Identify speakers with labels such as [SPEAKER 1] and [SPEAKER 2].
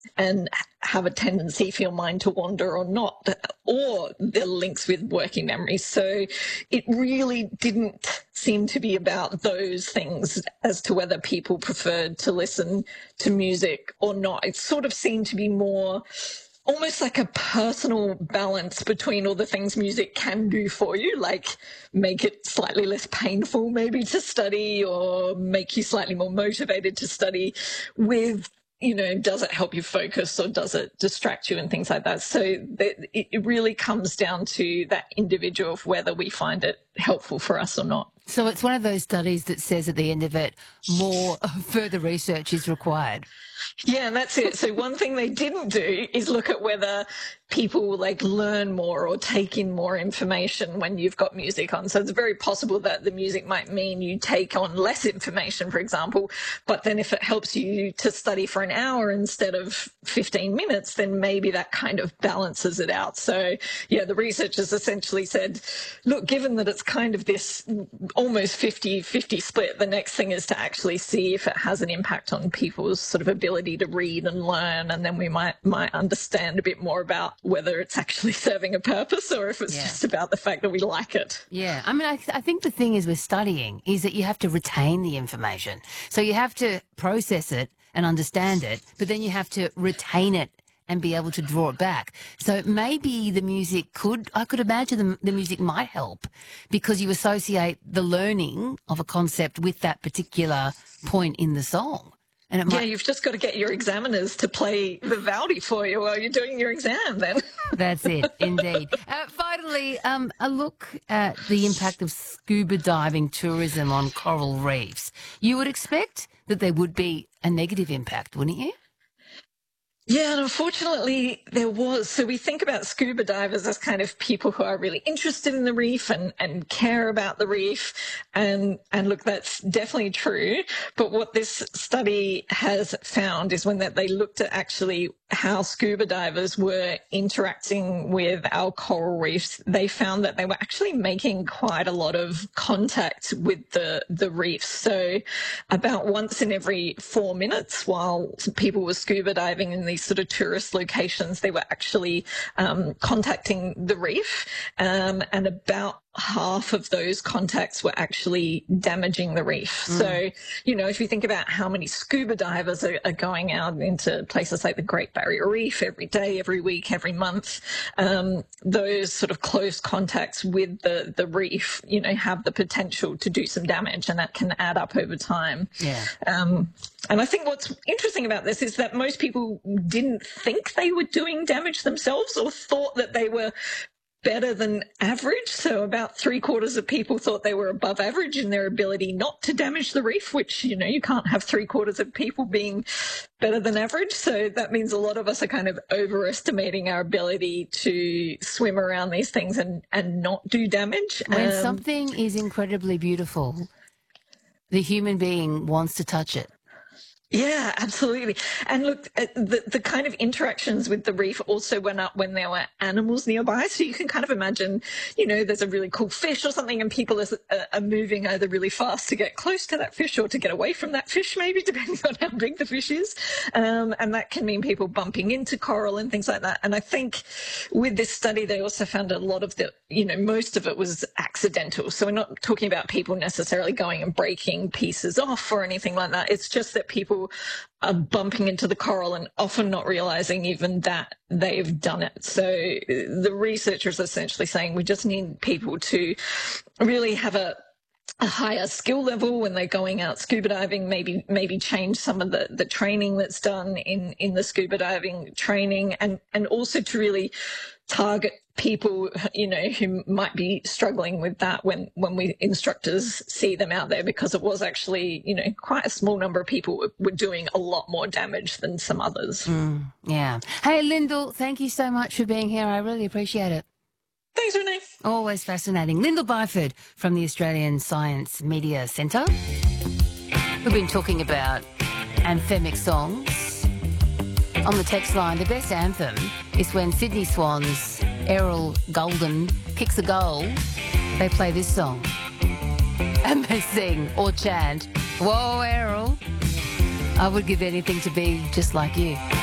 [SPEAKER 1] and have a tendency for your mind to wander or not, or the links with working memory. So it really didn't seem to be about those things as to whether people preferred to listen to music or not. It sort of seemed to be more almost like a personal balance between all the things music can do for you, like make it slightly less painful maybe to study or make you slightly more motivated to study, with, does it help you focus or does it distract you and things like that. So it really comes down to that individual of whether we find it helpful for us or not.
[SPEAKER 2] So it's one of those studies that says at the end of it, more further research is required.
[SPEAKER 1] Yeah, and that's it. So one thing they didn't do is look at whether people learn more or take in more information when you've got music on. So it's very possible that the music might mean you take on less information, for example, but then if it helps you to study for an hour instead of 15 minutes, then maybe that kind of balances it out. So yeah, the researchers essentially said, look, given that it's kind of this almost 50-50 split, the next thing is to actually see if it has an impact on people's sort of ability to read and learn, and then we might understand a bit more about whether it's actually serving a purpose or if it's just about the fact that we like it.
[SPEAKER 2] Yeah, I mean, I think the thing is with studying is that you have to retain the information. So you have to process it and understand it, but then you have to retain it and be able to draw it back. So maybe the music I could imagine the music might help because you associate the learning of a concept with that particular point in the song. And
[SPEAKER 1] yeah, you've just got to get your examiners to play Vivaldi for you while you're doing your exam then.
[SPEAKER 2] That's it, indeed. Finally, a look at the impact of scuba diving tourism on coral reefs. You would expect that there would be a negative impact, wouldn't you?
[SPEAKER 1] Yeah, and unfortunately there was. So we think about scuba divers as kind of people who are really interested in the reef and care about the reef. And look, that's definitely true. But what this study has found is when they looked at actually how scuba divers were interacting with our coral reefs, they found that they were actually making quite a lot of contact with the reefs. So about once in every 4 minutes while people were scuba diving in these sort of tourist locations, they were actually contacting the reef, and about half of those contacts were actually damaging the reef. So, if you think about how many scuba divers are going out into places like the Great Barrier Reef every day, every week, every month, those sort of close contacts with the reef, have the potential to do some damage, and that can add up over time.
[SPEAKER 2] Yeah.
[SPEAKER 1] And I think what's interesting about this is that most people didn't think they were doing damage themselves or thought that they were better than average. So about 3/4 of people thought they were above average in their ability not to damage the reef, which, you can't have 3/4 of people being better than average. So that means a lot of us are kind of overestimating our ability to swim around these things and not do damage.
[SPEAKER 2] When something is incredibly beautiful, the human being wants to touch it.
[SPEAKER 1] Yeah, absolutely. And look, the kind of interactions with the reef also went up when there were animals nearby. So you can kind of imagine, there's a really cool fish or something and people are moving either really fast to get close to that fish or to get away from that fish, maybe, depending on how big the fish is. And that can mean people bumping into coral and things like that. And I think with this study, they also found a lot of most of it was accidental. So we're not talking about people necessarily going and breaking pieces off or anything like that. It's just that people are bumping into the coral and often not realizing even that they've done it. So the researchers are essentially saying we just need people to really have a higher skill level when they're going out scuba diving, maybe change some of the training that's done in the scuba diving training, and also to really target people, who might be struggling with that when we instructors see them out there, because it was actually, quite a small number of people were doing a lot more damage than some others.
[SPEAKER 2] Yeah. Hey, Lyndall, thank you so much for being here. I really appreciate it.
[SPEAKER 1] Thanks, Renee.
[SPEAKER 2] Always fascinating. Lyndall Byford from the Australian Science Media Centre. We've been talking about anthemic songs. On the text line, the best anthem is when Sydney Swans' Errol Golden kicks a goal. They play this song and they sing or chant, "Whoa, Errol, I would give anything to be just like you."